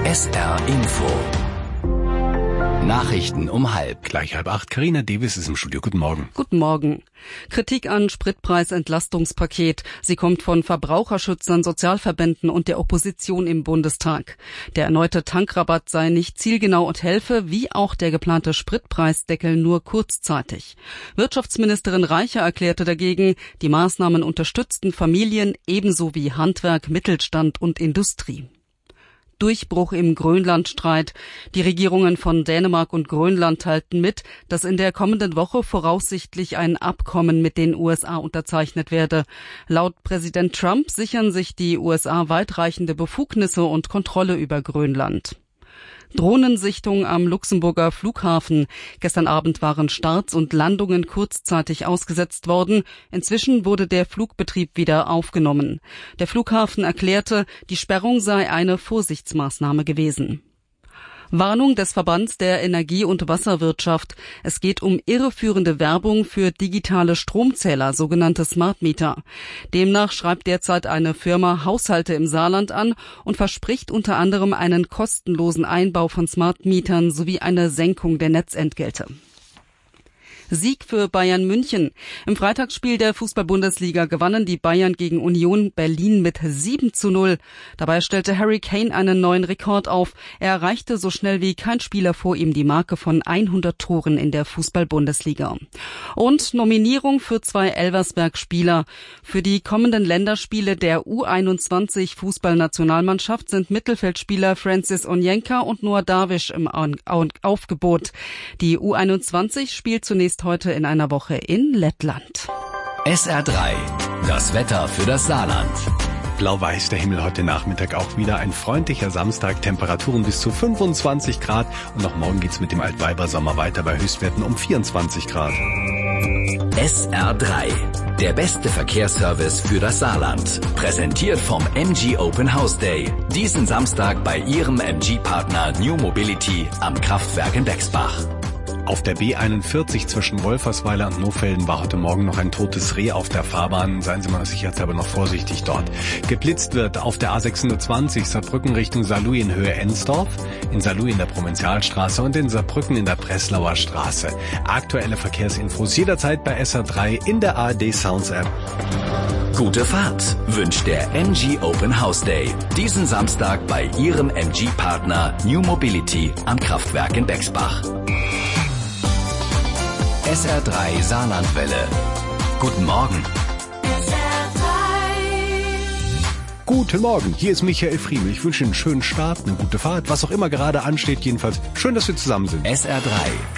SR Info. Nachrichten um 7:30. Gleich 7:30. Carina Davis ist im Studio. Guten Morgen. Guten Morgen. Kritik an Spritpreisentlastungspaket. Sie kommt von Verbraucherschützern, Sozialverbänden und der Opposition im Bundestag. Der erneute Tankrabatt sei nicht zielgenau und helfe, wie auch der geplante Spritpreisdeckel, nur kurzzeitig. Wirtschaftsministerin Reicher erklärte dagegen, die Maßnahmen unterstützten Familien ebenso wie Handwerk, Mittelstand und Industrie. Durchbruch im Grönlandstreit. Die Regierungen von Dänemark und Grönland teilten mit, dass in der kommenden Woche voraussichtlich ein Abkommen mit den USA unterzeichnet werde. Laut Präsident Trump sichern sich die USA weitreichende Befugnisse und Kontrolle über Grönland. Drohnensichtung am Luxemburger Flughafen. Gestern Abend waren Starts und Landungen kurzzeitig ausgesetzt worden. Inzwischen wurde der Flugbetrieb wieder aufgenommen. Der Flughafen erklärte, die Sperrung sei eine Vorsichtsmaßnahme gewesen. Warnung des Verbands der Energie- und Wasserwirtschaft. Es geht um irreführende Werbung für digitale Stromzähler, sogenannte Smart Meter. Demnach schreibt derzeit eine Firma Haushalte im Saarland an und verspricht unter anderem einen kostenlosen Einbau von Smart Metern sowie eine Senkung der Netzentgelte. Sieg für Bayern München. Im Freitagsspiel der Fußball-Bundesliga gewannen die Bayern gegen Union Berlin mit 7:0. Dabei stellte Harry Kane einen neuen Rekord auf. Er erreichte so schnell wie kein Spieler vor ihm die Marke von 100 Toren in der Fußball-Bundesliga. Und Nominierung für 2 Elversberg-Spieler. Für die kommenden Länderspiele der U21-Fußballnationalmannschaft sind Mittelfeldspieler Francis Onyenka und Noah Darwish im Aufgebot. Die U21 spielt zunächst heute in einer Woche in Lettland. SR3, das Wetter für das Saarland. Blau-weiß der Himmel heute Nachmittag auch wieder. Ein freundlicher Samstag, Temperaturen bis zu 25 Grad. Und auch morgen geht's mit dem Altweibersommer weiter bei Höchstwerten um 24 Grad. SR3, der beste Verkehrsservice für das Saarland. Präsentiert vom MG Open House Day. Diesen Samstag bei Ihrem MG-Partner New Mobility am Kraftwerk in Bexbach. Auf der B41 zwischen Wolfersweiler und Nohfelden war heute Morgen noch ein totes Reh auf der Fahrbahn. Seien Sie mal sicherheitshalber noch vorsichtig dort. Geblitzt wird auf der A620 Saarbrücken Richtung Saarlouis in Höhe Ensdorf, in Saarlouis in der Provinzialstraße und in Saarbrücken in der Breslauer Straße. Aktuelle Verkehrsinfos jederzeit bei SR3 in der ARD Sounds App. Gute Fahrt wünscht der MG Open House Day. Diesen Samstag bei Ihrem MG-Partner New Mobility am Kraftwerk in Bexbach. SR3 Saarlandwelle. Guten Morgen. Guten Morgen, hier ist Michael Friemel. Ich wünsche Ihnen einen schönen Start, eine gute Fahrt, was auch immer gerade ansteht jedenfalls. Schön, dass wir zusammen sind. SR3